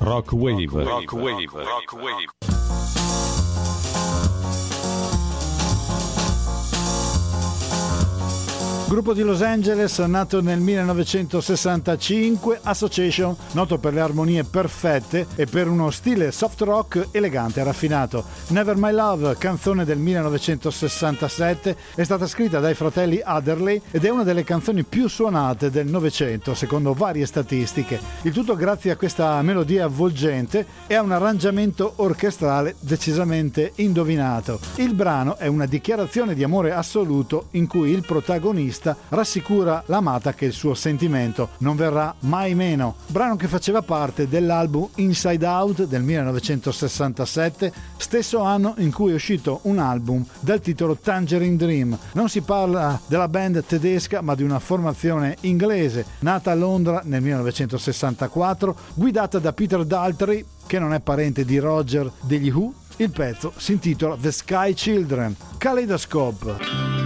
Rock Wave. Rock Wave. Rock Wave. Gruppo di Los Angeles nato nel 1965, Association, noto per le armonie perfette e per uno stile soft rock elegante e raffinato. Never My Love, canzone del 1967, è stata scritta dai fratelli Adderley ed è una delle canzoni più suonate del Novecento, secondo varie statistiche. Il tutto grazie a questa melodia avvolgente e a un arrangiamento orchestrale decisamente indovinato. Il brano è una dichiarazione di amore assoluto in cui il protagonista rassicura l'amata che il suo sentimento non verrà mai meno. Brano che faceva parte dell'album Inside Out del 1967, stesso anno in cui è uscito un album dal titolo Tangerine Dream. Non si parla della band tedesca ma di una formazione inglese nata a Londra nel 1964, guidata da Peter Daltrey, che non è parente di Roger degli Who. Il pezzo si intitola The Sky Children. Kaleidoscope.